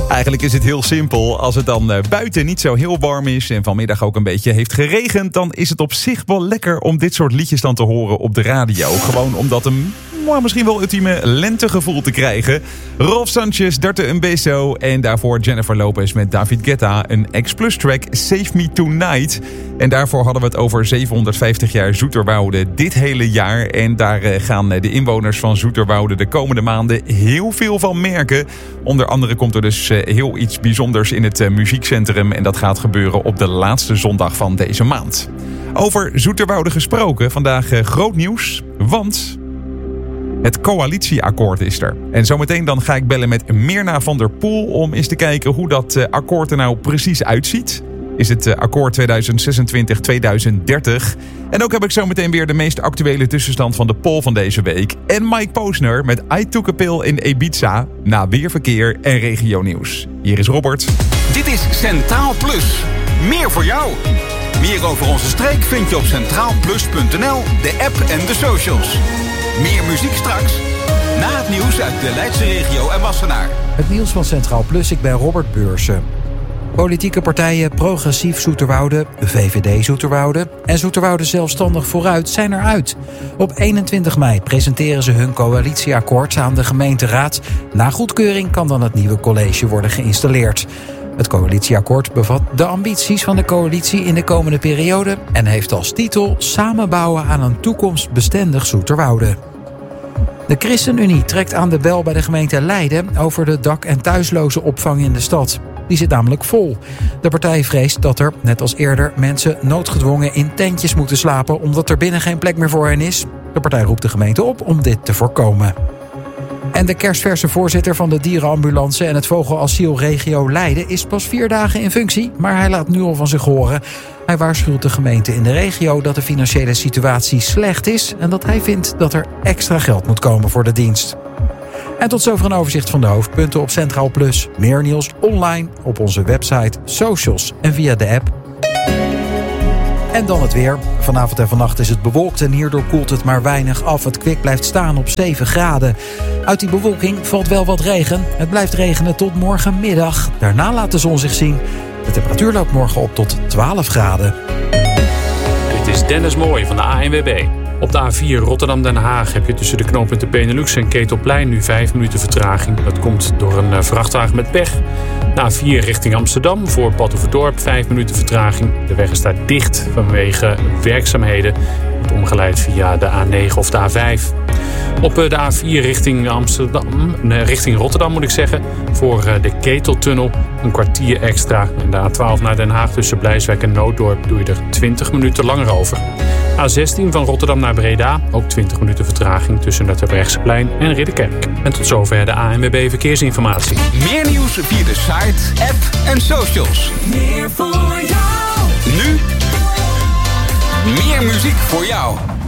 Eigenlijk is het heel simpel. Als het dan buiten niet zo heel warm is en vanmiddag ook een beetje heeft geregend, dan is het op zich wel lekker om dit soort liedjes dan te horen op de radio. Gewoon omdat hem misschien wel ultieme lentegevoel te krijgen. Rolf Sanchez, Darte een Beso en daarvoor Jennifer Lopez met David Guetta. Een X-Plus track, Save Me Tonight. En daarvoor hadden we het over 750 jaar Zoeterwoude dit hele jaar. En daar gaan de inwoners van Zoeterwoude de komende maanden heel veel van merken. Onder andere komt er dus heel iets bijzonders in het muziekcentrum. En dat gaat gebeuren op de laatste zondag van deze maand. Over Zoeterwoude gesproken, vandaag groot nieuws, want het coalitieakkoord is er. En zometeen dan ga ik bellen met Mirna van der Poel om eens te kijken hoe dat akkoord er nou precies uitziet. Is het akkoord 2026-2030. En ook heb ik zometeen weer de meest actuele tussenstand van de poll van deze week. En Mike Posner met I Took a Pill in Ibiza na weerverkeer en regionieuws. Hier is Robert. Dit is Centraal Plus. Meer voor jou. Meer over onze streek vind je op centraalplus.nl, de app en de socials. Meer muziek straks, na het nieuws uit de Leidse regio en Wassenaar. Het nieuws van Centraal Plus, ik ben Robert Beursen. Politieke partijen Progressief Zoeterwoude, VVD Zoeterwoude en Zoeterwoude Zelfstandig Vooruit zijn eruit. Op 21 mei presenteren ze hun coalitieakkoord aan de gemeenteraad. Na goedkeuring kan dan het nieuwe college worden geïnstalleerd. Het coalitieakkoord bevat de ambities van de coalitie in de komende periode en heeft als titel Samenbouwen aan een toekomstbestendig Zoeterwoude. De ChristenUnie trekt aan de bel bij de gemeente Leiden over de dak- en thuisloze opvang in de stad. Die zit namelijk vol. De partij vreest dat er, net als eerder, mensen noodgedwongen in tentjes moeten slapen omdat er binnen geen plek meer voor hen is. De partij roept de gemeente op om dit te voorkomen. En de kerstverse voorzitter van de dierenambulance en het vogelasiel regio Leiden is pas 4 dagen in functie, maar hij laat nu al van zich horen. Hij waarschuwt de gemeente in de regio dat de financiële situatie slecht is en dat hij vindt dat er extra geld moet komen voor de dienst. En tot zover een overzicht van de hoofdpunten op Centraal Plus. Meer nieuws online op onze website, socials en via de app. En dan het weer. Vanavond en vannacht is het bewolkt en hierdoor koelt het maar weinig af. Het kwik blijft staan op 7 graden. Uit die bewolking valt wel wat regen. Het blijft regenen tot morgenmiddag. Daarna laat de zon zich zien. De temperatuur loopt morgen op tot 12 graden. Dit is Dennis Mooij van de ANWB. Op de A4 Rotterdam-Den Haag heb je tussen de knooppunten Benelux en Ketelplein nu 5 minuten vertraging. Dat komt door een vrachtwagen met pech. Na A4 richting Amsterdam voor Badhoevedorp 5 minuten vertraging. De weg is daar dicht vanwege werkzaamheden. Wordt omgeleid via de A9 of de A5. Op de A4 richting Rotterdam moet ik zeggen. Voor de Keteltunnel een kwartier extra. En de A12 naar Den Haag tussen Blijswijk en Nooddorp doe je er 20 minuten langer over. A16 van Rotterdam naar Breda, ook 20 minuten vertraging tussen het Terbrechtseplein en Ridderkerk. En tot zover de ANWB Verkeersinformatie. Meer nieuws via de site, app en socials. Meer voor jou. Nu, meer muziek voor jou.